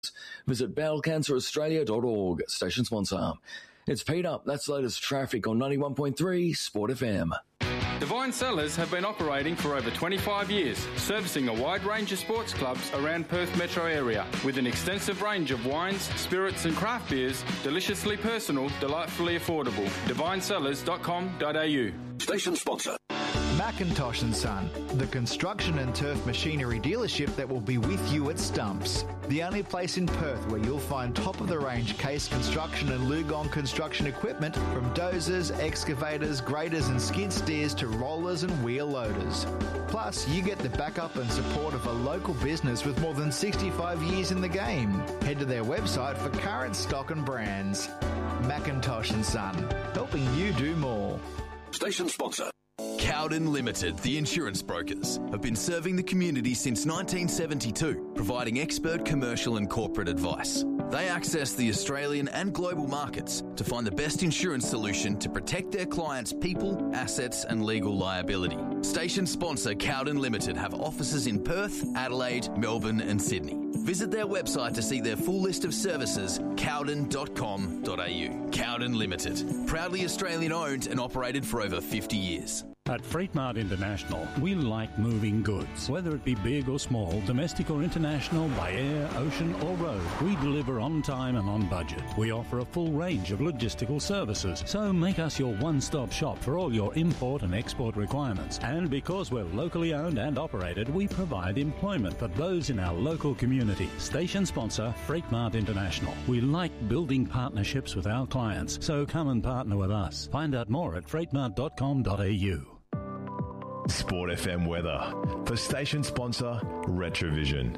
Visit bowelcanceraustralia.org. Station sponsor. It's Peter. That's the latest traffic on 91.3 Sport FM. Divine Cellars have been operating for over 25 years, servicing a wide range of sports clubs around Perth metro area with an extensive range of wines, spirits and craft beers, deliciously personal, delightfully affordable. divinesellars.com.au. Station sponsor. Macintosh & Son, the construction and turf machinery dealership that will be with you at Stumps. The only place in Perth where you'll find top-of-the-range Case Construction and Lugong construction equipment from dozers, excavators, graders and skid steers to rollers and wheel loaders. Plus, you get the backup and support of a local business with more than 65 years in the game. Head to their website for current stock and brands. Macintosh & Son, helping you do more. Station sponsor. Cowden Limited, the insurance brokers, have been serving the community since 1972, providing expert commercial and corporate advice. They access the Australian and global markets to find the best insurance solution to protect their clients' people, assets and legal liability. Station sponsor Cowden Limited have offices in Perth, Adelaide, Melbourne and Sydney. Visit their website to see their full list of services, cowden.com.au. Cowden Limited, proudly Australian owned and operated for over 50 years. At Freightmart International, we like moving goods. Whether it be big or small, domestic or international, by air, ocean or road, we deliver on time and on budget. We offer a full range of logistical services, so make us your one-stop shop for all your import and export requirements. And because we're locally owned and operated, we provide employment for those in our local community. Station sponsor, Freightmart International. We like building partnerships with our clients, so come and partner with us. Find out more at freightmart.com.au. Sport FM weather for station sponsor Retrovision.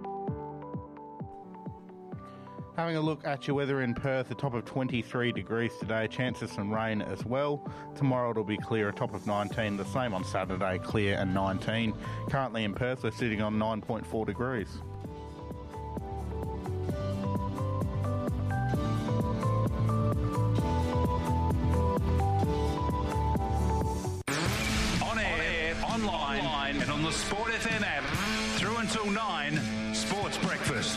Having a look at your weather in Perth, a top of 23 degrees today, chance of some rain as well. Tomorrow it'll be clear, a top of 19, the same on Saturday, clear and 19. Currently in Perth, we're sitting on 9.4 degrees. Online and on the Sport FM app through until 9, Sports Breakfast.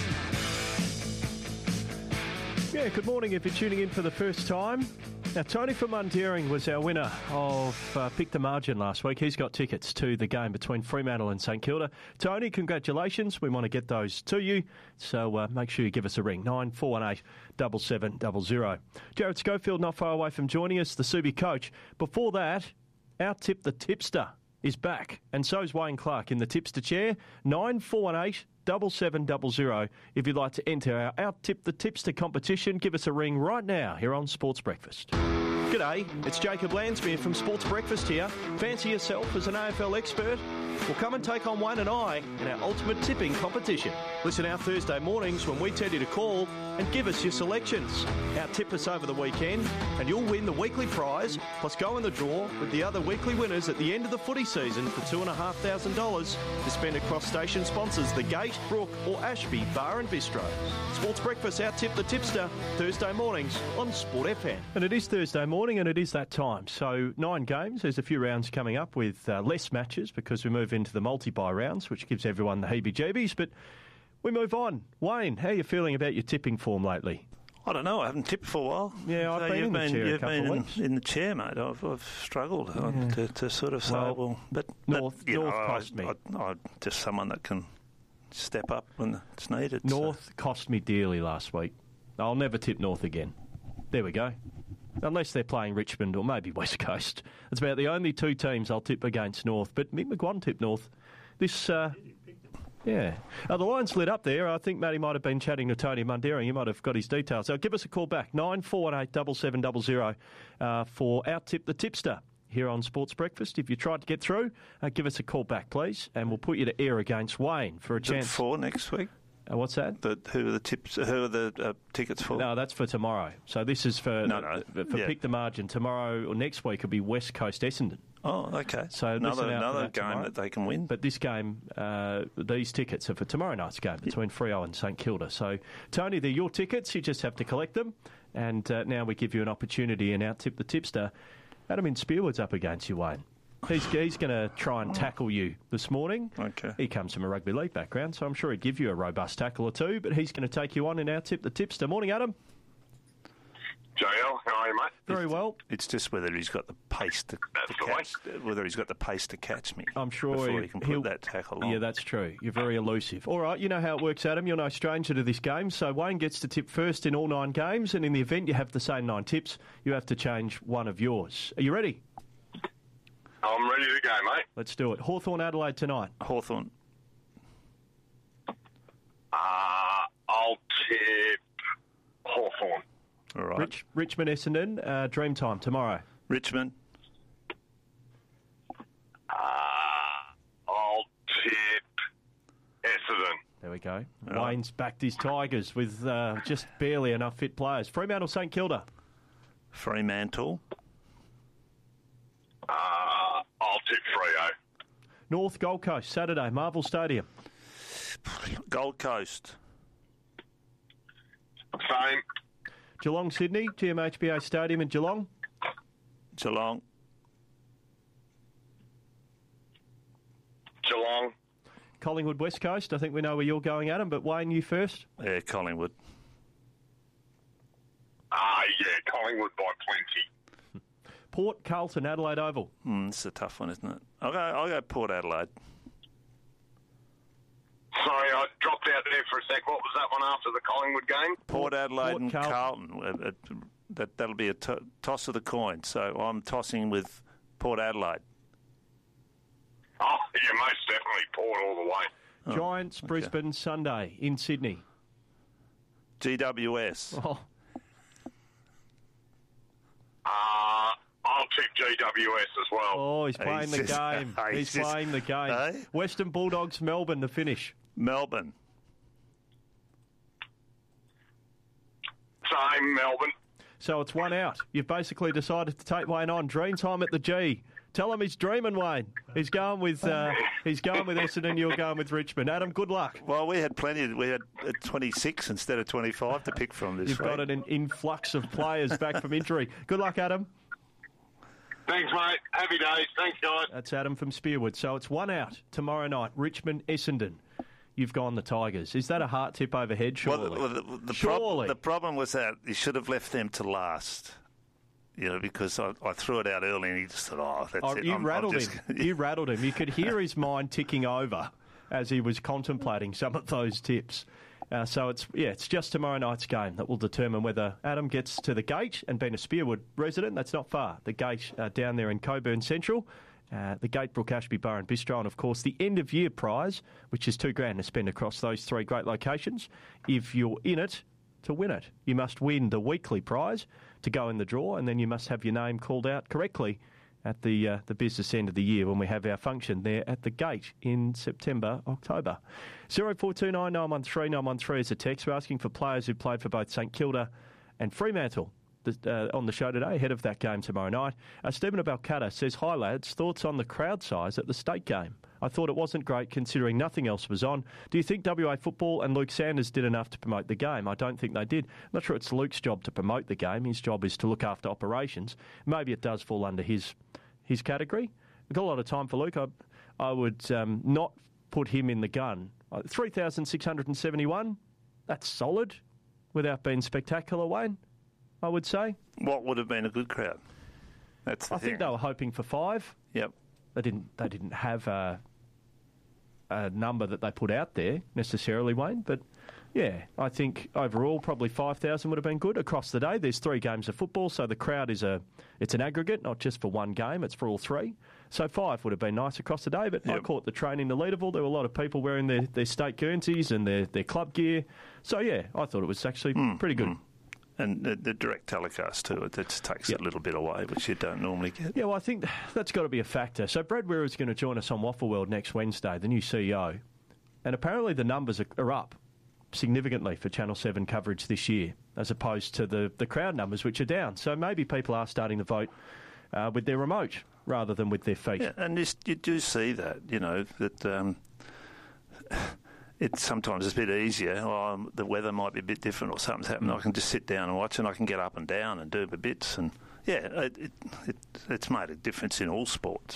Yeah, good morning if you're tuning in for the first time. Now, Tony from Mundaring was our winner of Pick the Margin last week. He's got tickets to the game between Fremantle and St Kilda. Tony, congratulations. We want to get those to you, so make sure you give us a ring, 9418 7700. Jared Schofield not far away from joining us, the Subi coach. Before that, our Tip the Tipster is back, and so's Wayne Clark in the tipster chair, 9418 7700. If you'd like to enter our Out Tip the Tipster competition, give us a ring right now here on Sports Breakfast. G'day, it's Jacob Lansmere from Sports Breakfast here. Fancy yourself as an AFL expert? Well, come and take on Wayne and I in our ultimate tipping competition. Listen out Thursday mornings when we tell you to call and give us your selections. Out-tip us over the weekend and you'll win the weekly prize, plus go in the draw with the other weekly winners at the end of the footy season for $2,500 to spend across station sponsors The Gate, Brook or Ashby Bar and Bistro. Sports Breakfast Out-tip the Tipster, Thursday mornings on Sport FM. And it is Thursday morning and it is that time. So 9 games, there's a few rounds coming up with less matches because we move into the multi-bye rounds, which gives everyone the heebie-jeebies, but we move on. Wayne, how are you feeling about your tipping form lately? I don't know. I haven't tipped for a while. Yeah, I've been in the chair a couple of weeks. In the chair, mate. I've struggled to sort of say, but North cost me. I'm just someone that can step up when it's needed. North cost me dearly last week. I'll never tip North again. There we go. Unless they're playing Richmond or maybe West Coast. It's about the only 2 teams I'll tip against North. But Mick McGuan tipped North. The line's lit up there. I think Matty might have been chatting to Tony Mundaring. He might have got his details. So give us a call back, 9418 7700 for Out Tip the Tipster here on Sports Breakfast. If you tried to get through, give us a call back, please, and we'll put you to air against Wayne for a chance. For next week? What's that? Who are the tickets for? No, that's for tomorrow. So this is for Pick the Margin. Tomorrow or next week will be West Coast Essendon. Oh, okay. So another game tomorrow. that they can win. But this game, these tickets are for tomorrow night's game between Freo and St Kilda. So, Tony, they're your tickets. You just have to collect them. And now we give you an opportunity and out-tip the tipster. Adam in Spearwood's up against you, Wayne. He's going to try and tackle you this morning. Okay. He comes from a rugby league background, so I'm sure he'd give you a robust tackle or two, but he's going to take you on in our Tip the Tipster. Morning, Adam. JL, how are you, mate? Very well. It's just whether he's got the pace to catch. Whether he's got the pace to catch me. I'm sure before he can put that tackle on. Yeah, that's true. You're very elusive. All right, you know how it works, Adam. You're no stranger to this game. So Wayne gets to tip first in all 9 games, and in the event you have the same 9 tips, you have to change one of yours. Are you ready? I'm ready to go, mate. Let's do it. Hawthorn Adelaide tonight. Hawthorn. I'll tip Hawthorn. All right. Richmond Essendon, Dreamtime tomorrow. Richmond. I'll tip Essendon. There we go. All Wayne's backed his Tigers with just barely enough fit players. Fremantle St Kilda. Fremantle. I'll tip Freo. North Gold Coast, Saturday, Marvel Stadium. Gold Coast. Same. Geelong Sydney, GMHBA Stadium in Geelong. Geelong. Geelong. Collingwood West Coast, I think we know where you're going, Adam, but Wayne, you first. Yeah, Collingwood. Yeah, Collingwood by plenty. Port Carlton, Adelaide Oval. It's a tough one, isn't it? I'll go Port Adelaide. Sorry, I dropped out there for a sec. What was that one after the Collingwood game? Port Adelaide and Carlton. That'll be a toss of the coin. So I'm tossing with Port Adelaide. Oh, yeah, most definitely Port all the way. Giants, Brisbane, Sunday in Sydney. GWS. Oh. I'll tip GWS as well. Oh, he's playing the game. He's playing the game. Hey? Western Bulldogs, Melbourne, the finish. Melbourne. Same, Melbourne. So it's one out. You've basically decided to take Wayne on. Dream time at the G. Tell him he's dreaming, Wayne. He's going with Essendon. You're going with Richmond. Adam, good luck. Well, we had 26 instead of 25 to pick from this You've week. got an influx of players back from injury. Good luck, Adam. Thanks, mate. Happy days. Thanks, guys. That's Adam from Spearwood. So it's one out tomorrow night. Richmond, Essendon. You've gone the Tigers. Is that a heart tip overhead, surely? Well, the problem was that you should have left them to last. You know, because I threw it out early and he just said, that's it. You rattled him. You rattled him. You could hear his mind ticking over as he was contemplating some of those tips. So it's just tomorrow night's game that will determine whether Adam gets to the Gate, and being a Spearwood resident, that's not far. The Gate down there in Coburn Central, the Gate, Brook Ashby Bar and Bistro, and of course the end of year prize, which is $2,000 to spend across those 3 great locations. If you're in it to win it, you must win the weekly prize to go in the draw, and then you must have your name called out correctly at the business end of the year when we have our function there at the Gate in September, October. 0429 913 913 is a text. We're asking for players who played for both St Kilda and Fremantle on the show today, ahead of that game tomorrow night. Stephen of Balcatta says, hi lads, thoughts on the crowd size at the state game? I thought it wasn't great considering nothing else was on. Do you think WA Football and Luke Sanders did enough to promote the game? I don't think they did. I'm not sure it's Luke's job to promote the game. His job is to look after operations. Maybe it does fall under his category. We've got a lot of time for Luke. I would not put him in the gun. 3,671, that's solid without being spectacular, Wayne, I would say. What would have been a good crowd? That's the I think they were hoping for 5. Yep. They didn't have a number that they put out there necessarily, Wayne, but yeah, I think overall probably 5,000 would have been good across the day. There's 3 games of football, so the crowd it's an aggregate, not just for one game, it's for all 3. So 5 would have been nice across the day, but I caught the train in the Leaderville. There were a lot of people wearing their state Guernseys and their club gear. So yeah, I thought it was actually pretty good. And the direct telecast too, it takes a little bit away, which you don't normally get. Yeah, well, I think that's got to be a factor. So Brad Ware is going to join us on Waffle World next Wednesday, the new CEO. And apparently the numbers are up significantly for Channel 7 coverage this year, as opposed to the crowd numbers, which are down. So maybe people are starting to vote with their remote rather than with their feet. Yeah, and you do see that, that it's sometimes a bit easier. The weather might be a bit different or something's happened. I can just sit down and watch, and I can get up and down and do the bits. And yeah, it's made a difference in all sports.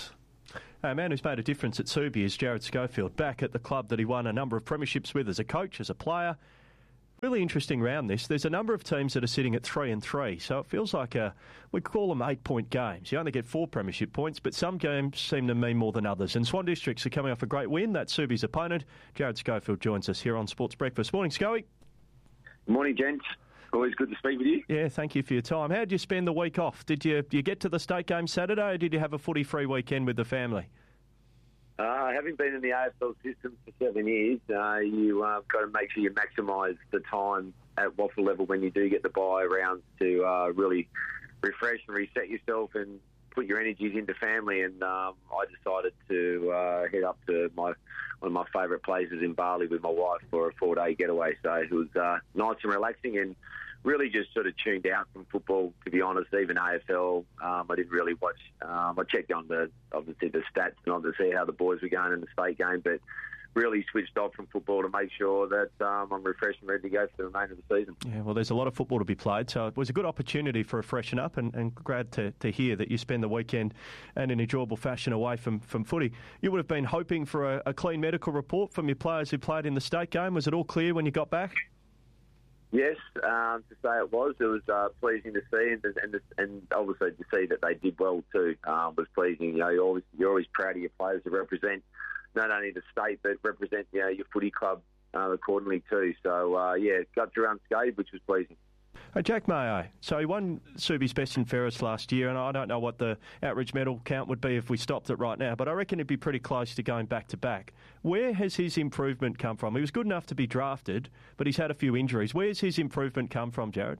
A man who's made a difference at Subi is Jared Schofield, back at the club that he won a number of premierships with as a coach, as a player. Really interesting round this. There's a number of teams that are sitting at 3-3, so it feels like we call them 8-point games. You only get 4 premiership points, but some games seem to mean more than others. And Swan Districts are coming off a great win. That's Subi's opponent. Jared Schofield joins us here on Sports Breakfast. Morning, Scoey. Morning, gents. Always good to speak with you. Yeah, thank you for your time. How did you spend the week off? Did you get to the state game Saturday, or did you have a footy-free weekend with the family? Having been in the AFL system for 7 years, you got to make sure you maximise the time at waffle level when you do get the bye rounds to really refresh and reset yourself and put your energies into family. And I decided to head up to one of my favourite places in Bali with my wife for a 4-day getaway. So it was nice and relaxing, and really just sort of tuned out from football, to be honest. Even AFL, I didn't really watch. I checked on obviously the stats and on to see how the boys were going in the state game, but really switched off from football to make sure that I'm refreshed and ready to go for the remainder of the season. Yeah, well, there's a lot of football to be played, so it was a good opportunity for a freshen up, and glad to hear that you spend the weekend in an enjoyable fashion away from footy. You would have been hoping for a clean medical report from your players who played in the state game. Was it all clear when you got back? Yes, to say it was pleasing to see, and obviously to see that they did well too was pleasing. You know, you're always proud of your players to represent not only the state but represent your footy club accordingly too. So got through unscathed, which was pleasing. Jack Mayo, so he won Subi's Best and Fairest last year, and I don't know what the outreach medal count would be if we stopped it right now, but I reckon it'd be pretty close to going back to back. Where has his improvement come from? He was good enough to be drafted, but he's had a few injuries. Where's his improvement come from, Jared?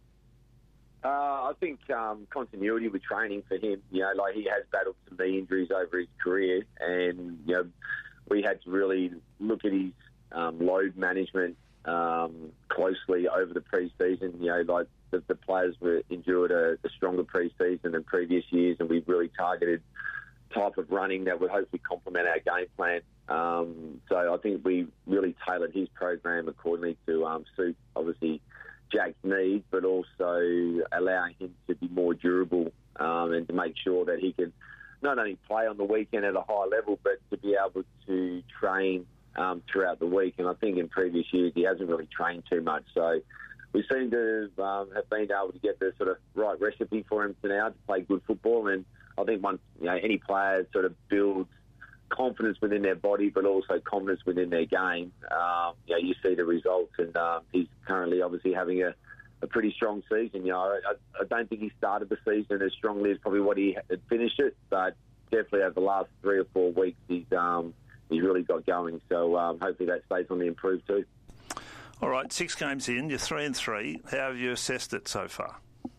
I think continuity with training for him. You know, like he has battled some knee injuries over his career, and you know, we had to really look at his load management closely over the pre-season. You know, like the players endured a stronger pre-season than previous years, and we've really targeted type of running that would hopefully complement our game plan. So I think we really tailored his program accordingly to suit, obviously, Jack's needs, but also allowing him to be more durable and to make sure that he can not only play on the weekend at a high level, but to be able to train throughout the week. And I think in previous years he hasn't really trained too much. So we seem to have been able to get the sort of right recipe for him now to play good football. And I think once any player sort of builds confidence within their body, but also confidence within their game, you see the results. And he's currently obviously having a pretty strong season. You know, I don't think he started the season as strongly as probably what he had finished it, but definitely over the last 3 or 4 weeks he's really got going. So hopefully that stays on the improve too. All right, 6 games in, you're 3-3. How have you assessed it so far?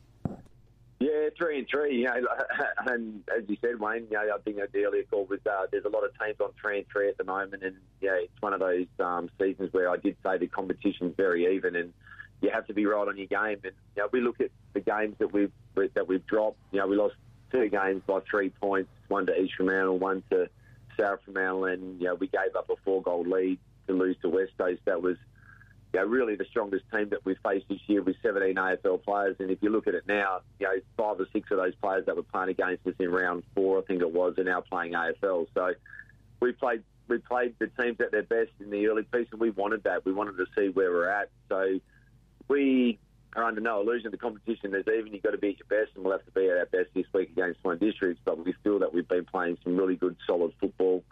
Yeah, 3-3. You know, and as you said, Wayne, you know, I think the earlier call was there's a lot of teams on 3-3 at the moment, and it's one of those seasons where I did say the competition's very even, and you have to be right on your game. And you know, we look at the games that we've dropped. You know, we lost 2 games by 3 points, one to East Fremantle, one to South Fremantle, and you know, we gave up a 4-goal lead to lose to West Coast. That was really the strongest team that we've faced this year with 17 AFL players. And if you look at it now, you know, 5 or 6 of those players that were playing against us in round 4, I think it was, are now playing AFL. So we played the teams at their best in the early piece, and we wanted that. We wanted to see where we're at. So we are under no illusion the competition. There's even, you've got to be at your best, and we'll have to be at our best this week against Swan Districts. But we feel that we've been playing some really good, solid football.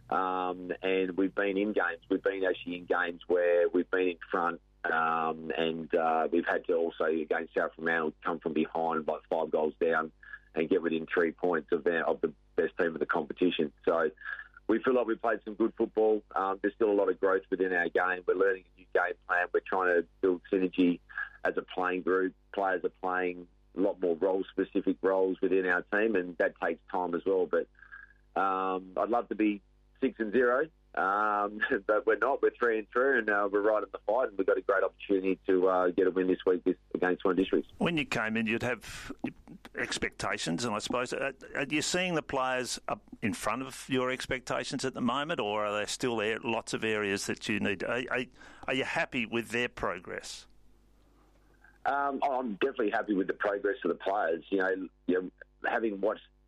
And we've been in games. We've been actually in games where we've been in front, and we've had to also, against South Fremantle, come from behind like 5 goals down and get within 3 points of the best team of the competition. So we feel like we've played some good football. There's still a lot of growth within our game. We're learning a new game plan. We're trying to build synergy as a playing group. Players are playing a lot more role-specific roles within our team, and that takes time as well. But I'd love to be 6-0, but we're not. We're 3-3, and we're right in the fight, and we've got a great opportunity to get a win this week against Swan Districts. When you came in, you'd have expectations, and I suppose, are you seeing the players up in front of your expectations at the moment, or are there still lots of areas that you need? Are you happy with their progress? I'm definitely happy with the progress of the players. You know, having watched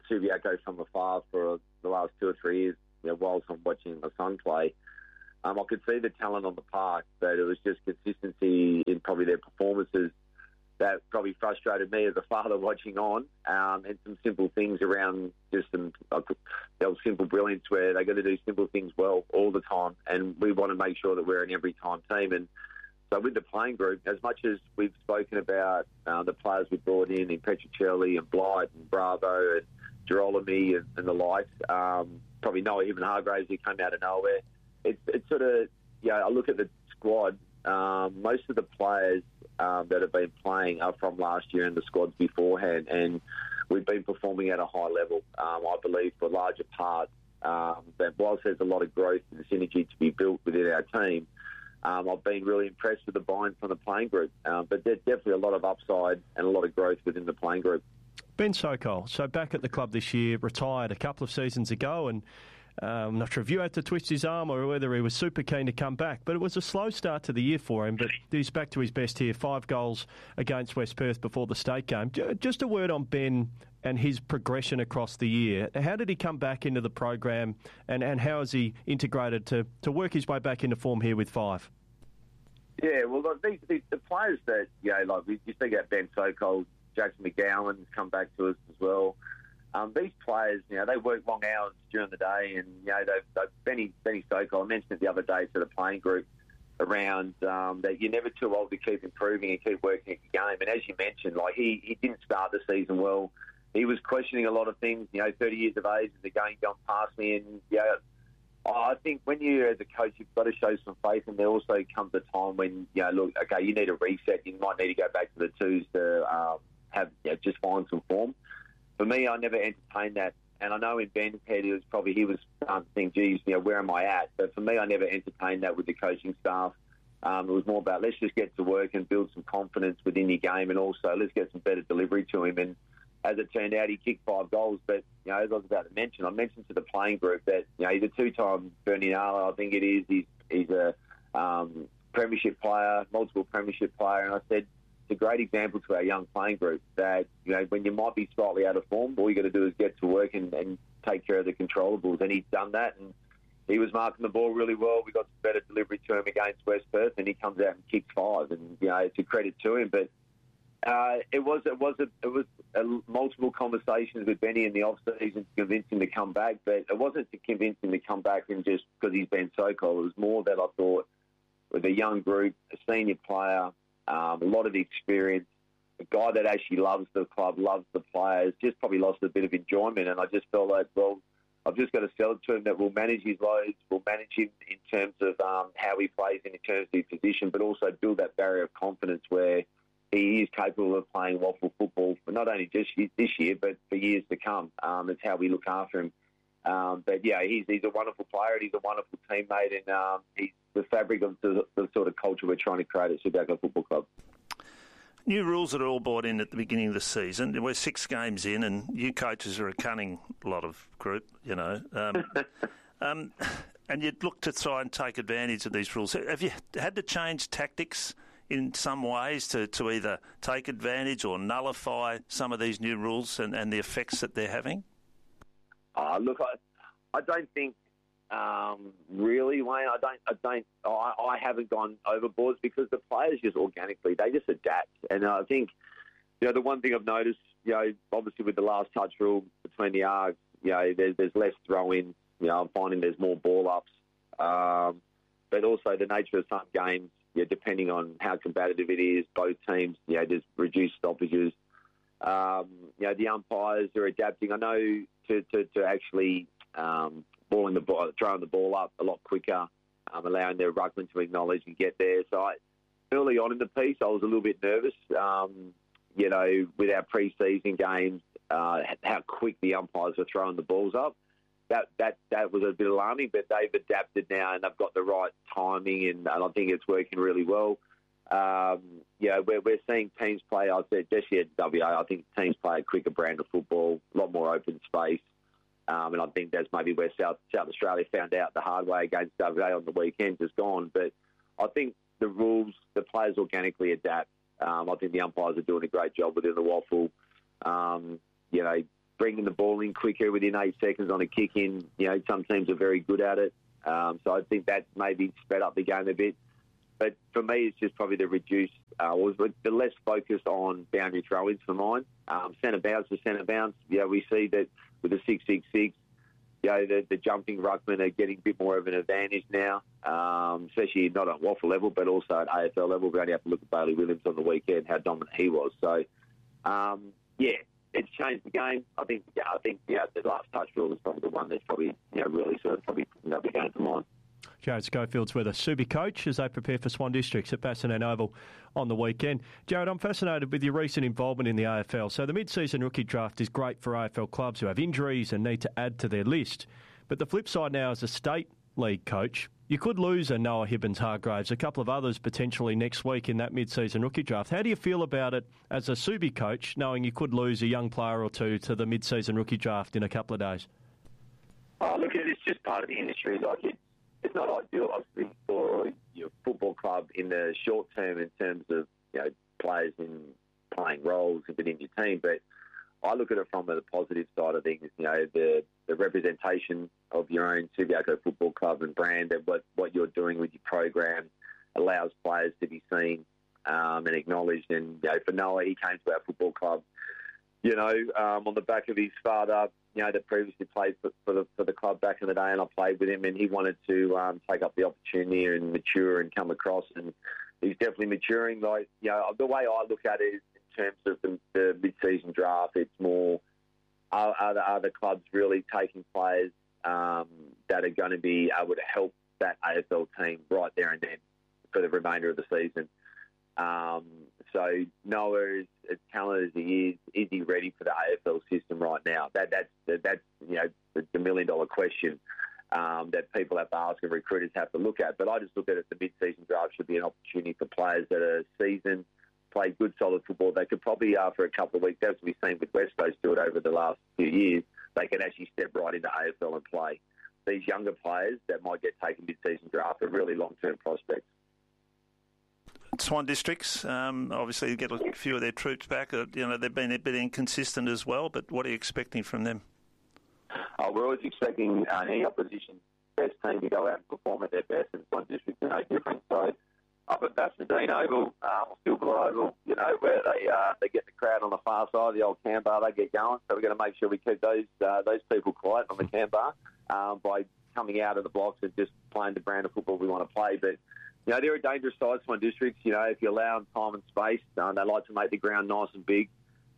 Subiaco from afar for the last 2 or 3 years, whilst I'm watching my son play. I could see the talent on the park, but it was just consistency in probably their performances that probably frustrated me as a father watching on, and some simple things around just some simple brilliance where they got to do simple things well all the time, and we want to make sure that we're an every-time team. And so with the playing group, as much as we've spoken about the players we brought in Petruccelli and Blight and Bravo and Girolami and the likes, probably Noah even Hargraves who came out of nowhere, it's sort of, I look at the squad, most of the players that have been playing are from last year and the squads beforehand, and we've been performing at a high level, I believe, for larger parts. That whilst there's a lot of growth and synergy to be built within our team, I've been really impressed with the buy-in from the playing group. But there's definitely a lot of upside and a lot of growth within the playing group. Ben Sokol, so back at the club this year, retired a couple of seasons ago, and I'm not sure if you had to twist his arm or whether he was super keen to come back, but it was a slow start to the year for him, but he's back to his best here, 5 goals against West Perth before the state game. Just a word on Ben and his progression across the year. How did he come back into the program, and how has he integrated to work his way back into form here with 5? Yeah, well, the players that, you speak about Ben Sokol, Jackson McGowan's come back to us as well. These players, they work long hours during the day, and Benny Sokol, I mentioned it the other day to the playing group around that you're never too old to keep improving and keep working at your game. And as you mentioned, he didn't start the season well. He was questioning a lot of things. 30 years of age, and the game gone past me, and I think when you, as a coach, you've got to show some faith, and there also comes a time when you need a reset. You might need to go back to the twos to just find some form. For me, I never entertained that. And I know in Ben's head, he was starting to think, geez, where am I at? But for me, I never entertained that with the coaching staff. It was more about, let's just get to work and build some confidence within your game, and also let's get some better delivery to him. And as it turned out, he kicked 5 goals. But, as I was about to mention, I mentioned to the playing group that, he's a 2-time Bernie Nala, I think it is. He's a premiership player, multiple premiership player. And I said, it's a great example to our young playing group that, when you might be slightly out of form, all you got to do is get to work and take care of the controllables. And he's done that, and he was marking the ball really well. We got some better delivery to him against West Perth, and he comes out and kicks 5. And, it's a credit to him. But it was multiple conversations with Benny in the off-season to convince him to come back. But it wasn't to convince him to come back and just because he's Ben Sokol. It was more that I thought with a young group, a senior player, a lot of experience, a guy that actually loves the club, loves the players, just probably lost a bit of enjoyment. And I just felt like, well, I've just got to sell it to him that we'll manage his loads, we'll manage him in terms of how he plays in terms of his position, but also build that barrier of confidence where he is capable of playing waffle football for not only just this year, but for years to come. It's how we look after him. But, he's a wonderful player, and he's a wonderful teammate, and he's the fabric of the sort of culture we're trying to create at Subiaco Football Club. New rules that are all brought in at the beginning of the season. We're 6 games in, and you coaches are a cunning lot of group, and you'd look to try and take advantage of these rules. Have you had to change tactics in some ways to either take advantage or nullify some of these new rules and the effects that they're having? Look, I don't think really, Wayne. I haven't gone overboard because the players just organically they just adapt, and I think the one thing I've noticed, obviously with the last touch rule between the arcs, there's less throw-ins. I'm finding there's more ball ups, but also the nature of some games, depending on how competitive it is, both teams, there's reduced stoppages. The umpires are adapting. I know to actually throwing the ball up a lot quicker, allowing their ruckman to acknowledge and get there. So early on in the piece, I was a little bit nervous, with our pre-season games, how quick the umpires were throwing the balls up. That was a bit alarming, but they've adapted now and they've got the right timing, and I think it's working really well. We're seeing teams play, I said, just at WA, I think teams play a quicker brand of football, a lot more open space. And I think that's maybe where South Australia found out the hard way against WA on the weekend, just gone. But I think the rules, the players organically adapt. I think the umpires are doing a great job within the waffle. bringing the ball in quicker within 8 seconds on a kick in. Some teams are very good at it. So I think that maybe sped up the game a bit. But for me, it's just probably the reduced, the less focus on boundary throw-ins for mine. Centre bounce for centre bounce. We see that with the 666, the jumping ruckmen are getting a bit more of an advantage now, especially not at waffle level, but also at AFL level. We only have to look at Bailey Williams on the weekend, how dominant he was. So, it's changed the game. I think the last touch rule is probably the one that's probably really sort of probably began to mind. Jared Schofield's with us, Subi coach, as they prepare for Swan Districts at Bassendean Oval on the weekend. Jared, I'm fascinated with your recent involvement in the AFL. So the mid-season rookie draft is great for AFL clubs who have injuries and need to add to their list. But the flip side now, as a state league coach, you could lose a Noah Hibbins-Hargraves, a couple of others potentially next week in that mid-season rookie draft. How do you feel about it as a Subi coach, knowing you could lose a young player or two to the mid-season rookie draft in a couple of days? Oh, look, it's just part of the industry. It's not ideal, obviously, for your football club in the short term in terms of players in playing roles within your team. But I look at it from the positive side of things. The representation of your own Subiaco Football Club and brand, and what you're doing with your program allows players to be seen and acknowledged. And for Noah, he came to our football club, on the back of his father, that previously played for the club back in the day, and I played with him, and he wanted to take up the opportunity and mature and come across, and he's definitely maturing. The way I look at it is in terms of the mid-season draft, it's more are the clubs really taking players that are going to be able to help that AFL team right there and then for the remainder of the season. So Noah, as talented as he is he ready for the AFL system right now? That's the million-dollar question that people have to ask and recruiters have to look at. But I just look at it, the mid-season draft should be an opportunity for players that are seasoned, play good, solid football. They could probably, after a couple of weeks, as we've seen with West Coast do it over the last few years, they can actually step right into AFL and play. These younger players that might get taken mid-season draft are really long-term prospects. Swan Districts, obviously, get a few of their troops back. They've been a bit inconsistent as well, but what are you expecting from them? We're always expecting any opposition best team to go out and perform at their best, and Swan Districts are no different. So up at Bassendean Oval, Stillborough Oval, where they get the crowd on the far side of the old Can Bar, they get going. So we're going to make sure we keep those people quiet on the Can Bar by coming out of the blocks and just playing the brand of football we want to play. But they're a dangerous side, Swan Districts. If you allow them time and space, they like to make the ground nice and big.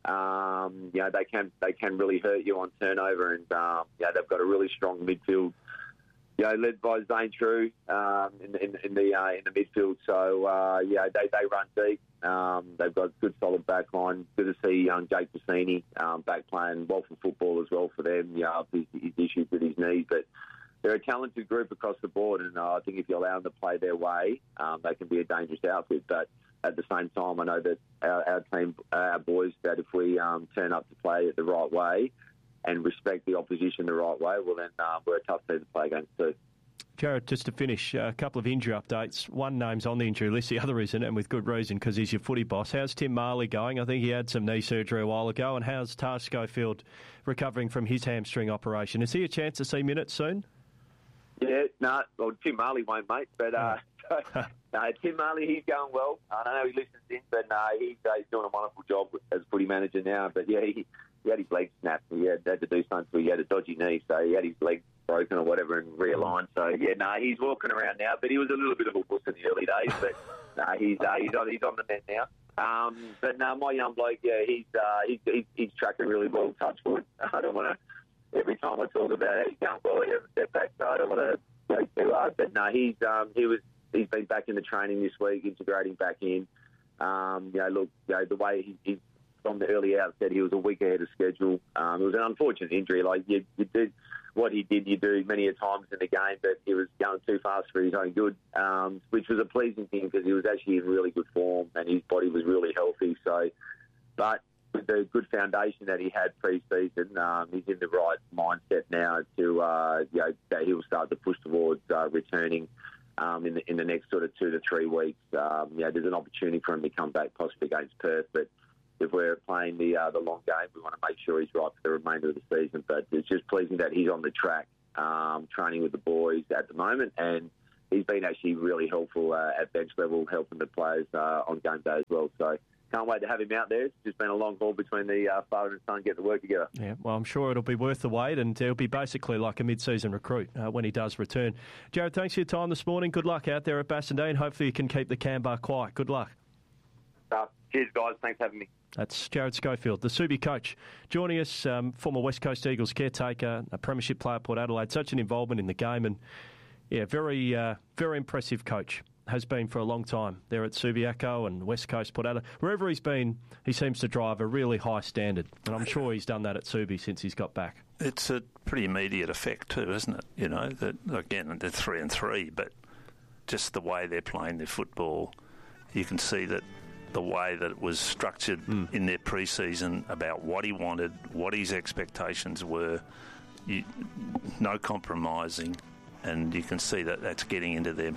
They can really hurt you on turnover, and they've got a really strong midfield. Led by Zane True in the midfield. So they run deep. They've got good solid back line. Good to see young Jake Bassini back playing waffle football as well for them. His issues with his knee, but they're a talented group across the board, and I think if you allow them to play their way, they can be a dangerous outfit. But at the same time, I know that our team, our boys, that if we turn up to play it the right way and respect the opposition the right way, well, then we're a tough team to play against too. Jared, just to finish, a couple of injury updates. One name's on the injury list, the other isn't, and with good reason because he's your footy boss. How's Tim Marley going? I think he had some knee surgery a while ago. And how's Taj Schofield recovering from his hamstring operation? Is he a chance to see minutes soon? Yeah, no. Well, Tim Marley won't, mate. But Tim Marley, he's going well. I don't know he listens in, but he's doing a wonderful job as footy manager now. But yeah, he had his leg snapped. He had to do something. So he had a dodgy knee, so he had his leg broken or whatever and realigned. So yeah, he's walking around now. But he was a little bit of a wuss in the early days. But he's on the mend now. But my young bloke, yeah, he's tracking really well. Touch wood. I don't want to. Every time I talk about it, he's going well. He has a step back, so I don't want to go too hard. But no, he's been back in the training this week, integrating back in. The way he's from the early outset, he was a week ahead of schedule. It was an unfortunate injury. Like you did what he did, you do many a times in the game, but he was going too fast for his own good, which was a pleasing thing because he was actually in really good form and his body was really healthy. So, but with the good foundation that he had pre-season, he's in the right mindset now to that he'll start to push towards returning in the next sort of 2 to 3 weeks. There's an opportunity for him to come back possibly against Perth, but if we're playing the long game, we want to make sure he's right for the remainder of the season. But it's just pleasing that he's on the track, training with the boys at the moment, and he's been actually really helpful at bench level, helping the players on game day as well. So can't wait to have him out there. It's just been a long haul between the father and son getting to work together. Yeah, well, I'm sure it'll be worth the wait, and it'll be basically like a mid-season recruit when he does return. Jared, thanks for your time this morning. Good luck out there at Bassendean. Hopefully you can keep the Canberra quiet. Good luck. Cheers, guys. Thanks for having me. That's Jared Schofield, the Subi coach, joining us, former West Coast Eagles caretaker, a premiership player at Port Adelaide, such an involvement in the game, and yeah, very impressive coach. Has been for a long time there at Subiaco and West Coast, Port Adelaide. Wherever he's been, he seems to drive a really high standard, and I'm sure he's done that at Subi since he's got back. It's a pretty immediate effect too, isn't it? You know, that again, they're 3-3, but just the way they're playing their football, you can see that the way that it was structured in their pre-season about what he wanted, what his expectations were, no compromising. And you can see that that's getting into their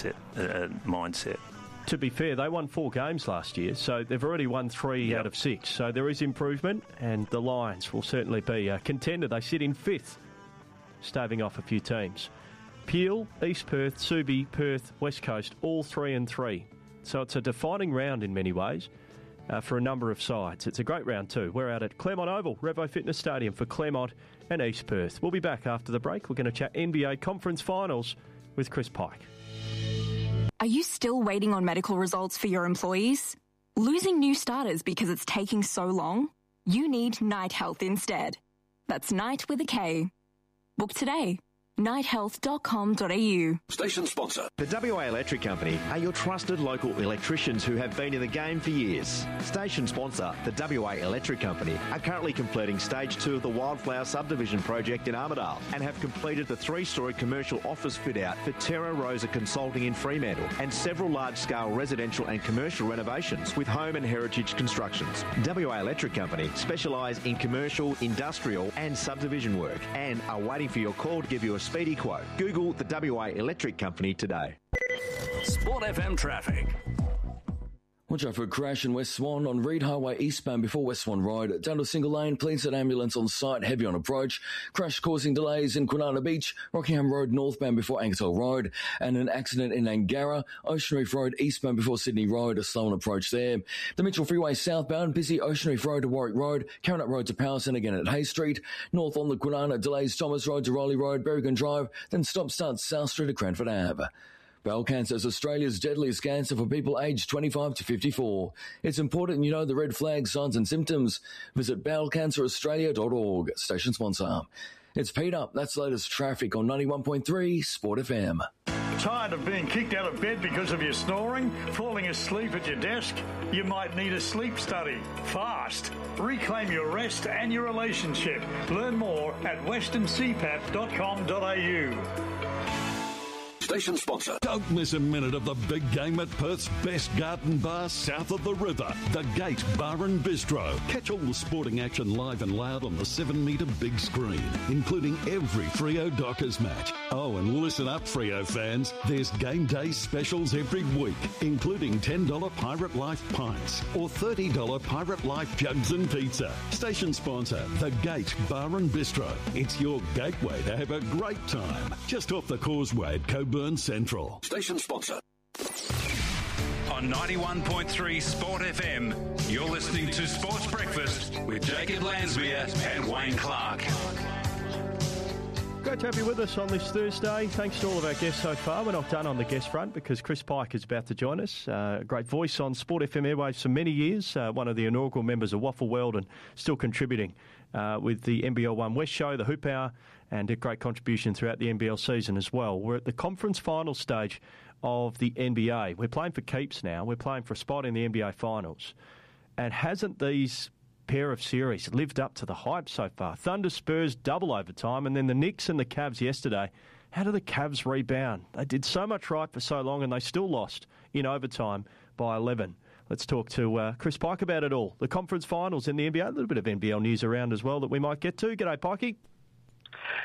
mindset. To be fair, they won 4 games last year, so they've already won 3 out of 6. So there is improvement, and the Lions will certainly be a contender. They sit in 5th, staving off a few teams. Peel, East Perth, Subi, Perth, West Coast, all 3-3. So it's a defining round in many ways for a number of sides. It's a great round too. We're out at Claremont Oval, Revo Fitness Stadium for Claremont and East Perth. We'll be back after the break. We're going to chat NBA Conference Finals with Chris Pike. Are you still waiting on medical results for your employees? Losing new starters because it's taking so long? You need Night Health instead. That's Night with a K. Book today. nighthealth.com.au. Station sponsor. The WA Electric Company are your trusted local electricians who have been in the game for years. Station sponsor, the WA Electric Company, are currently completing Stage 2 of the Wildflower Subdivision project in Armidale and have completed the 3-storey commercial office fit-out for Terra Rosa Consulting in Fremantle and several large-scale residential and commercial renovations with Home and Heritage Constructions. WA Electric Company specialise in commercial, industrial and subdivision work and are waiting for your call to give you a speedy quote. Google the WA Electric Company today. Sport FM traffic. Watch out for a crash in West Swan on Reed Highway eastbound before West Swan Road. Down to a single lane, police and ambulance on site, heavy on approach. Crash causing delays in Kwinana Beach, Rockingham Road northbound before Angasol Road. And an accident in Angara, Ocean Reef Road eastbound before Sydney Road, a slow on approach there. The Mitchell Freeway southbound, busy Ocean Reef Road to Warwick Road, Carronut Road to Powerson again at Hay Street. North on the Kwinana, delays Thomas Road to Rowley Road, Berrigan Drive, then stop-starts South Street to Cranford Ave. Bowel cancer is Australia's deadliest cancer for people aged 25 to 54. It's important you know the red flag signs and symptoms. Visit bowelcanceraustralia.org. Station sponsor. It's Peter. That's the latest traffic on 91.3 Sport FM. Tired of being kicked out of bed because of your snoring? Falling asleep at your desk? You might need a sleep study. Fast. Reclaim your rest and your relationship. Learn more at westerncpap.com.au. Station sponsor. Don't miss a minute of the big game at Perth's best garden bar south of the river, the Gate Bar and Bistro. Catch all the sporting action live and loud on the 7-metre big screen, including every Freo Dockers match. Oh, and listen up, Freo fans. There's game day specials every week, including $10 Pirate Life pints or $30 Pirate Life jugs and pizza. Station sponsor, the Gate Bar and Bistro. It's your gateway to have a great time. Just off the Causeway at Coburn Central. Station sponsor. On 91.3 Sport FM, you're listening to Sports Breakfast with Jacob Lansmere and Wayne Clark. Great to have you with us on this Thursday. Thanks to all of our guests so far. We're not done on the guest front because Chris Pike is about to join us. A great voice on Sport FM airwaves for many years. One of the inaugural members of Waffle World and still contributing with the NBL One West show, the Hoop Hour, and a great contribution throughout the NBL season as well. We're at the conference final stage of the NBA. We're playing for keeps now. We're playing for a spot in the NBA finals. And hasn't these pair of series lived up to the hype so far? Thunder Spurs double overtime, and then the Knicks and the Cavs yesterday. How do the Cavs rebound? They did so much right for so long, and they still lost in overtime by 11. Let's talk to Chris Pike about it all. The conference finals in the NBA, a little bit of NBL news around as well that we might get to. G'day, Pikey.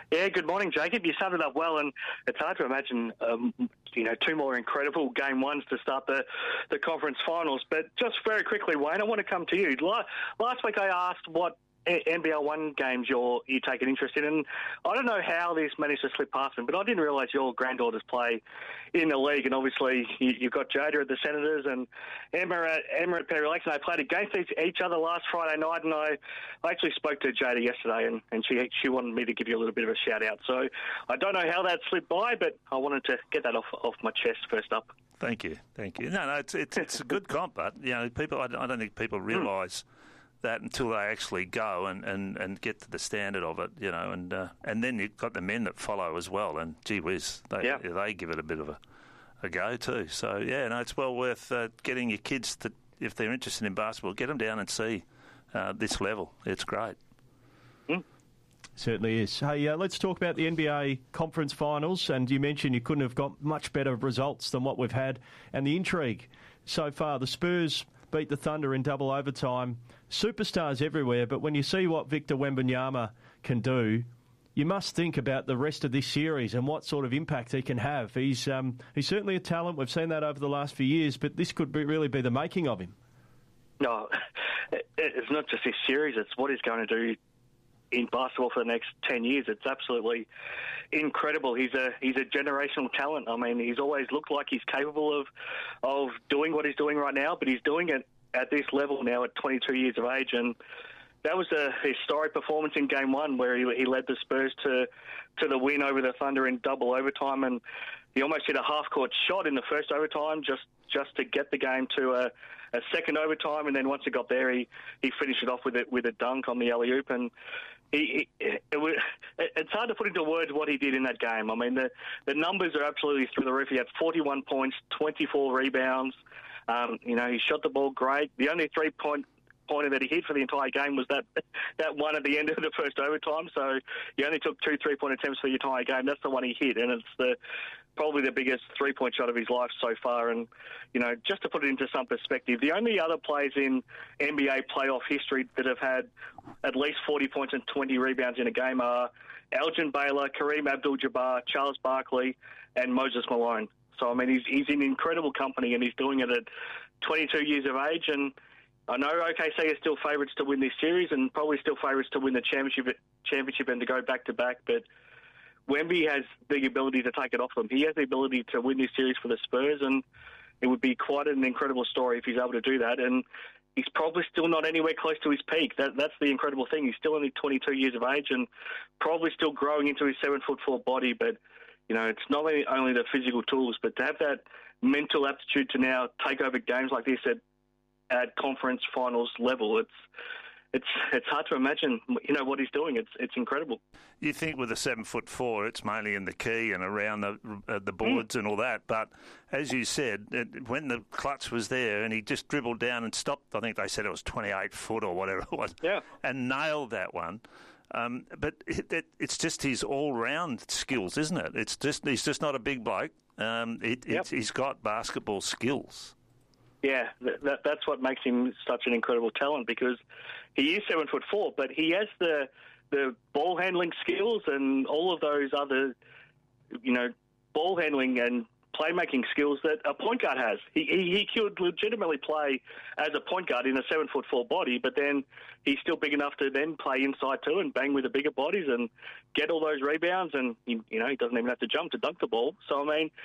Yeah, good morning, Jacob. You summed it up well, and it's hard to imagine, two more incredible game ones to start the conference finals. But just very quickly, Wayne, I want to come to you. Last week I asked what NBL 1 games you take an interest in, and I don't know how this managed to slip past me, but I didn't realise your granddaughters play in the league, and obviously you've got Jada at the Senators and Emma at Perry Lakes, and they played against each other last Friday night, and I actually spoke to Jada yesterday, and she wanted me to give you a little bit of a shout out. So I don't know how that slipped by, but I wanted to get that off my chest first up. Thank you. No, it's a good comp, but people. I don't think people realise that until they actually go and get to the standard of it, and then you've got the men that follow as well, and gee whiz, they give it a bit of a go too. So it's well worth getting your kids to, if they're interested in basketball, get them down and see this level. It's great. Certainly is. Hey, let's talk about the NBA conference finals, and you mentioned you couldn't have got much better results than what we've had, and the intrigue so far. The Spurs beat the Thunder in double overtime. Superstars everywhere, but when you see what Victor Wembanyama can do, you must think about the rest of this series and what sort of impact he can have. He's certainly a talent. We've seen that over the last few years, but this could really be the making of him. No, it's not just this series. It's what he's going to do in basketball for the next 10 years. It's absolutely incredible. He's a generational talent. I mean, he's always looked like he's capable of doing what he's doing right now, but he's doing it at this level now at 22 years of age. And that was a historic performance in Game 1 where he led the Spurs to the win over the Thunder in double overtime, and he almost hit a half-court shot in the first overtime just to get the game to a second overtime, and then once it got there, he finished it off with a dunk on the alley-oop, and it's hard to put into words what he did in that game. I mean, the numbers are absolutely through the roof. He had 41 points, 24 rebounds. He shot the ball great. The only three-pointer that he hit for the entire game was that one at the end of the first overtime. So he only took 2 3-point attempts for the entire game. That's the one he hit, and it's probably the biggest three-point shot of his life so far. And, just to put it into some perspective, the only other players in NBA playoff history that have had at least 40 points and 20 rebounds in a game are Elgin Baylor, Kareem Abdul-Jabbar, Charles Barkley, and Moses Malone. So, I mean, he's in incredible company, and he's doing it at 22 years of age. And I know OKC are still favourites to win this series and probably still favourites to win the championship and to go back-to-back, but Wemby has the ability to take it off them. He has the ability to win this series for the Spurs, and it would be quite an incredible story if he's able to do that. And he's probably still not anywhere close to his peak. That's the incredible thing. He's still only 22 years of age and probably still growing into his 7'4" body, but it's not only the physical tools, but to have that mental aptitude to now take over games like this at conference finals level, it's hard to imagine, what he's doing. It's incredible. You think with a 7'4", it's mainly in the key and around the boards and all that. But as you said, when the clutch was there and he just dribbled down and stopped, I think they said it was 28 foot or whatever it was, and nailed that one. But it's just his all-round skills, isn't it? He's just not a big bloke. He's got basketball skills. Yeah, that's what makes him such an incredible talent, because he is 7'4", but he has the ball handling skills and all of those other, ball handling and playmaking skills that a point guard has. He could legitimately play as a point guard in a 7'4" body, but then he's still big enough to then play inside too and bang with the bigger bodies and get all those rebounds, and he doesn't even have to jump to dunk the ball. So I mean,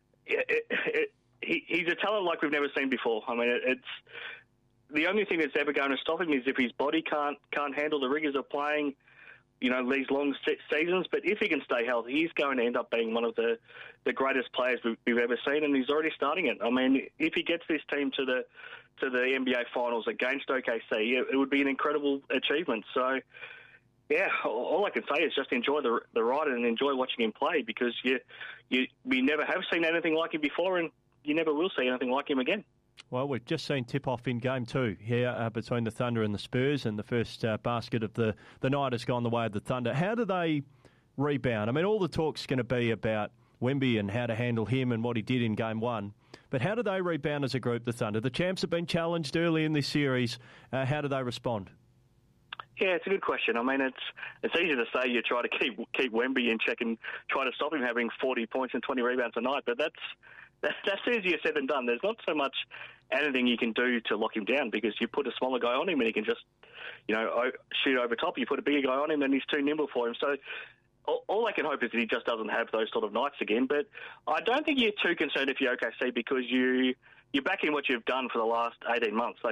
he's a talent like we've never seen before. I mean, it's the only thing that's ever going to stop him is if his body can't handle the rigors of playing, these long seasons. But if he can stay healthy, he's going to end up being one of the greatest players we've ever seen, and he's already starting it. I mean, if he gets this team to the NBA Finals against OKC, it would be an incredible achievement. So, yeah, all I can say is just enjoy the ride and enjoy watching him play, because we never have seen anything like him before, and you never will see anything like him again. Well, we've just seen tip-off in Game 2 here between the Thunder and the Spurs, and the first basket of the night has gone the way of the Thunder. How do they rebound? I mean, all the talk's going to be about Wemby and how to handle him and what he did in Game 1. But how do they rebound as a group, the Thunder? The champs have been challenged early in this series. How do they respond? Yeah, it's a good question. I mean, it's easy to say you try to keep Wemby in check and try to stop him having 40 points and 20 rebounds a night, but that's easier said than done. There's not so much anything you can do to lock him down because you put a smaller guy on him and he can just, shoot over top. You put a bigger guy on him and he's too nimble for him. So all I can hope is that he just doesn't have those sort of nights again. But I don't think you're too concerned if you're OKC because you're backing what you've done for the last 18 months.